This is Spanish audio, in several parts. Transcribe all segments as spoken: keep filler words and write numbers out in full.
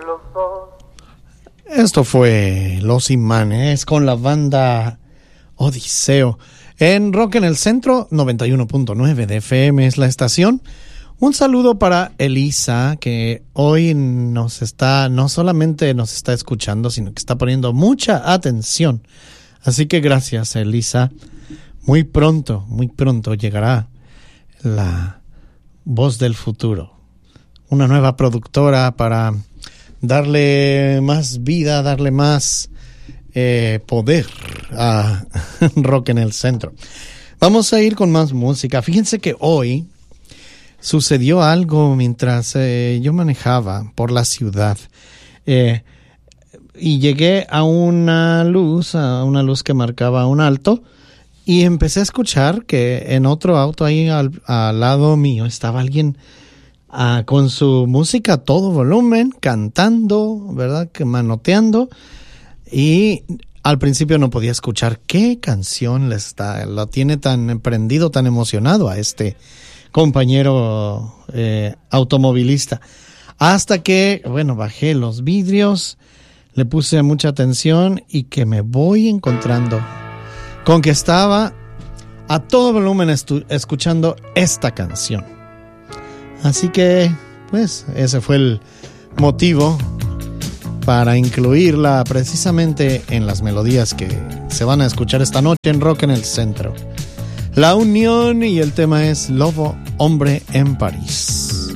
los dos. Esto fue Los Imanes con la banda Odiseo. En Rock en el Centro, noventa y uno punto nueve de F M es la estación. Un saludo para Elisa, que hoy nos está, no solamente nos está escuchando, sino que está poniendo mucha atención. Así que gracias, Elisa. Muy pronto, muy pronto llegará la voz del futuro. Una nueva productora para darle más vida, darle más eh, poder a Rock en el Centro. Vamos a ir con más música. Fíjense que hoy sucedió algo mientras eh, yo manejaba por la ciudad eh, y llegué a una luz, a una luz que marcaba un alto, y empecé a escuchar que en otro auto ahí al, al lado mío estaba alguien uh, con su música a todo volumen, cantando, ¿verdad? Que manoteando, y al principio no podía escuchar qué canción le está, lo tiene tan prendido, tan emocionado a este compañero eh, automovilista, hasta que, bueno, bajé los vidrios, le puse mucha atención y que me voy encontrando con que estaba a todo volumen estu- escuchando esta canción. Así que, pues, ese fue el motivo para incluirla precisamente en las melodías que se van a escuchar esta noche en Rock en el Centro. La Unión, y el tema es Lobo Hombre en París.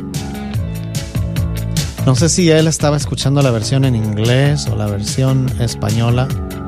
No sé si él estaba escuchando la versión en inglés o la versión española.